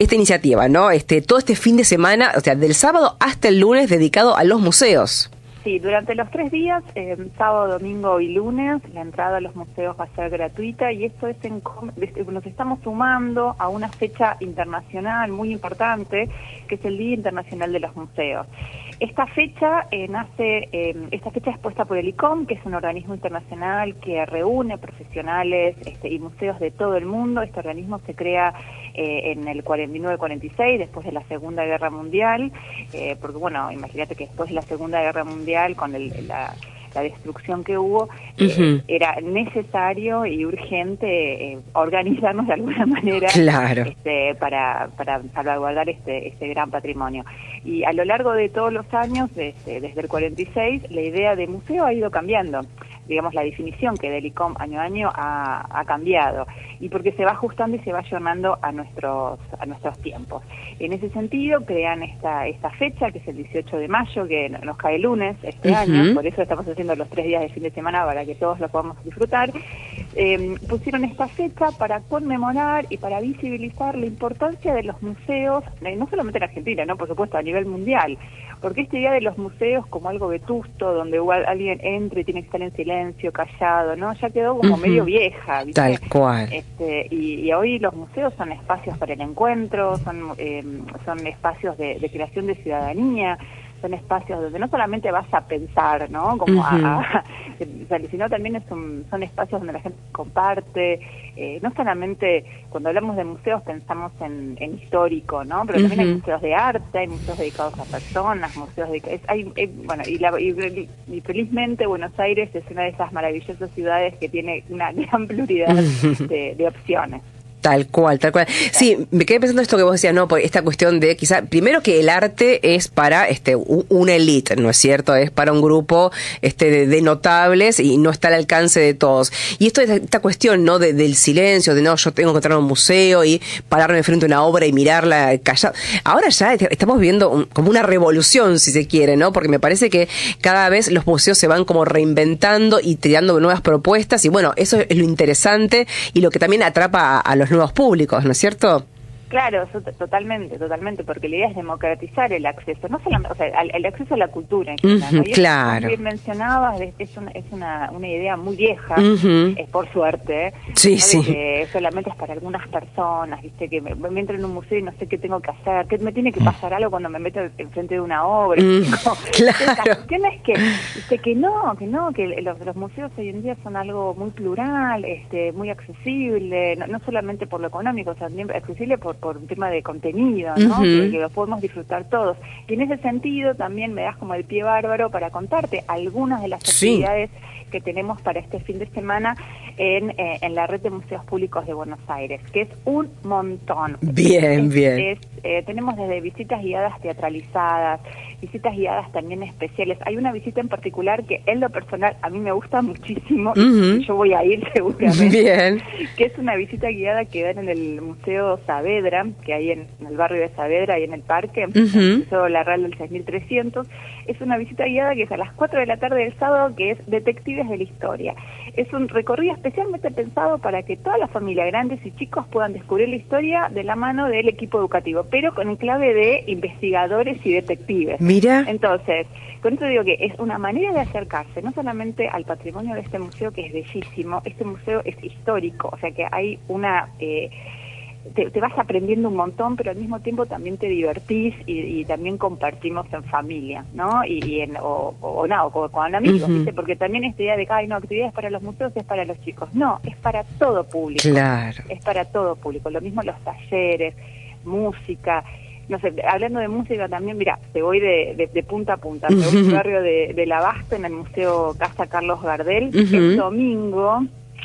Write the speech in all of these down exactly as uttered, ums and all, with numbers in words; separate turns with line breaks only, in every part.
esta iniciativa, ¿no? Este, todo este fin de semana, o sea, del sábado hasta el lunes dedicado a los museos.
Sí, durante los tres días, eh, sábado, domingo y lunes, la entrada a los museos va a ser gratuita y esto es en, nos estamos sumando a una fecha internacional muy importante, que es el Día Internacional de los Museos. Esta fecha eh, nace, eh, esta fecha es puesta por el I C O M, que es un organismo internacional que reúne profesionales este, y museos de todo el mundo. Este organismo se crea eh, en el cuarenta y nueve cuarenta y seis, después de la Segunda Guerra Mundial, eh, porque bueno, imagínate que después de la Segunda Guerra Mundial, con el, la, la destrucción que hubo, uh-huh. eh, era necesario y urgente eh, organizarnos de alguna manera
claro.
este, para, para salvaguardar este, este gran patrimonio. Y a lo largo de todos los años, desde, desde el cuarenta y seis, la idea de museo ha ido cambiando. Digamos, la definición que del I C O M año a año ha, ha cambiado, y porque se va ajustando y se va ayornando a nuestros a nuestros tiempos. En ese sentido, crean esta esta fecha, que es el dieciocho de mayo, que nos cae el lunes este uh-huh. año, por eso estamos haciendo los tres días de fin de semana para que todos lo podamos disfrutar. Eh, pusieron esta fecha para conmemorar y para visibilizar la importancia de los museos, eh, no solamente en Argentina, no, por supuesto, a nivel mundial, porque esta idea de los museos como algo vetusto, donde igual alguien entre y tiene que estar en silencio, callado, ¿no? Ya quedó como uh-huh. medio vieja, ¿viste?
Tal cual.
Este, y, y hoy los museos son espacios para el encuentro, son eh, son espacios de, de creación de ciudadanía, son espacios donde no solamente vas a pensar, ¿no? Como uh-huh. a, a, sino también es un, son espacios donde la gente comparte. Eh, no solamente cuando hablamos de museos pensamos en, en histórico, ¿no? Pero también uh-huh. hay museos de arte, hay museos dedicados a personas, museos dedicados... Hay, hay, bueno, y, la, y, y felizmente Buenos Aires es una de esas maravillosas ciudades que tiene una gran pluralidad uh-huh. de, de opciones.
Tal cual, tal cual. Sí, me quedé pensando esto que vos decías, ¿no? Por esta cuestión de quizá, primero que el arte es para este una élite, ¿no es cierto? Es para un grupo este de, de notables y no está al alcance de todos. Y esto es esta cuestión, ¿no? De, del silencio, de no, yo tengo que entrar a un museo y pararme frente a una obra y mirarla callada. Ahora ya estamos viendo un, como una revolución, si se quiere, ¿no? Porque me parece que cada vez los museos se van como reinventando y tirando nuevas propuestas y bueno, eso es lo interesante y lo que también atrapa a, a los nuevos públicos, ¿no es cierto?
Claro, eso, totalmente, totalmente, porque la idea es democratizar el acceso, no solamente, o sea, el, el acceso a la cultura en general,
uh-huh,
¿no? Y
claro.
Como bien mencionabas, es una, es una, una idea muy vieja,
uh-huh.
es por suerte,
sí,
¿no?
sí.
Que solamente es para algunas personas, viste, que me, me entro en un museo y no sé qué tengo que hacer, que me tiene que pasar algo cuando me meto enfrente de una obra.
Uh-huh.
¿No?
Claro.
La cuestión es que, viste, que no, que no, que los, los museos hoy en día son algo muy plural, este, muy accesible, no, no solamente por lo económico, también accesible por, por un tema de contenido, ¿no?
Uh-huh.
Que lo podemos disfrutar todos. Y en ese sentido también me das como el pie bárbaro para contarte algunas de las
sí.
actividades que tenemos para este fin de semana en, eh, en la red de museos públicos de Buenos Aires, que es un montón.
Bien,
es,
bien.
Es, eh, tenemos desde visitas guiadas teatralizadas, visitas guiadas también especiales. Hay una visita en particular que en lo personal a mí me gusta muchísimo,
uh-huh.
y yo voy a ir seguramente,
bien.
que es una visita guiada que dan en el Museo Saavedra, que hay en, en el barrio de Saavedra, ahí en el parque, uh-huh. en el Museo Larral del seis mil trescientos. Es una visita guiada que es a las cuatro de la tarde del sábado, que es Detectives de la Historia. Es un recorrido especialmente pensado para que toda la familia, grandes y chicos, puedan descubrir la historia de la mano del equipo educativo, pero con clave de investigadores y detectives.
Mira.
Entonces, con esto digo que es una manera de acercarse no solamente al patrimonio de este museo, que es bellísimo. Este museo es histórico, o sea que hay una... Eh, Te, te vas aprendiendo un montón, pero al mismo tiempo también te divertís y, y también compartimos en familia, ¿no? Y, y en, o, o no, o con, con amigos, uh-huh. ¿viste? Porque también esta idea de que, ay, no, actividades para los museos es para los chicos. No, es para todo público.
Claro.
Es para todo público. Lo mismo los talleres, música. No sé, hablando de música también, mira, te voy de, de, de punta a punta. Me voy al barrio de, del Abasto, en el Museo Casa Carlos Gardel. Uh-huh. El domingo,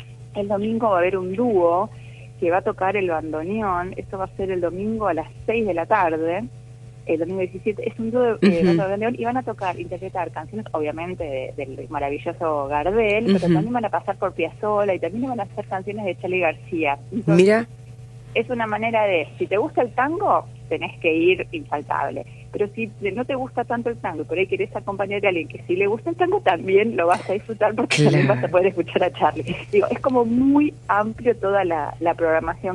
el domingo va a haber un dúo que va a tocar el bandoneón. Esto va a ser el domingo a las seis de la tarde, el domingo diecisiete, es un dúo eh, uh-huh. de bandoneón, y van a tocar, interpretar canciones, obviamente, de, del maravilloso Gardel, uh-huh. pero también van a pasar por Piazzolla, y también van a hacer canciones de Charly García. Entonces,
mira,
es una manera de, si te gusta el tango, tenés que ir infaltable. Pero si no te gusta tanto el tango, por ahí querés acompañar a alguien que sí le gusta el tango, también lo vas a disfrutar, porque claro. también vas a poder escuchar a Charly. Digo, es como muy amplio toda la, la programación